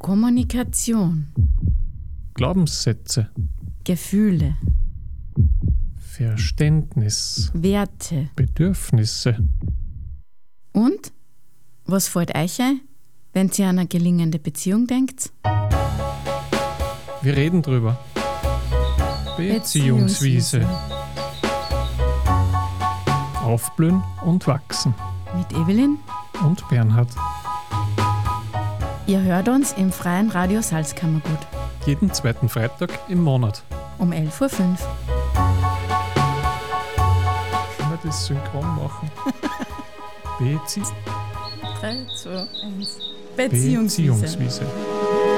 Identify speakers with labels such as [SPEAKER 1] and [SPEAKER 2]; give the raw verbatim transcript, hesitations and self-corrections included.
[SPEAKER 1] Kommunikation.
[SPEAKER 2] Glaubenssätze.
[SPEAKER 1] Gefühle.
[SPEAKER 2] Verständnis.
[SPEAKER 1] Werte.
[SPEAKER 2] Bedürfnisse.
[SPEAKER 1] Und? Was fällt euch ein, wenn ihr an eine gelingende Beziehung denkt?
[SPEAKER 2] Wir reden drüber. Beziehungswiese. Aufblühen und wachsen.
[SPEAKER 1] Mit Evelyn.
[SPEAKER 2] Und Bernhard.
[SPEAKER 1] Ihr hört uns im Freien Radio Salzkammergut.
[SPEAKER 2] Jeden zweiten Freitag im Monat.
[SPEAKER 1] Um elf Uhr fünf.
[SPEAKER 2] Können wir das synchron machen? Bezie-
[SPEAKER 1] drei, zwei, eins. Beziehungswiese.
[SPEAKER 2] Beziehungswiese.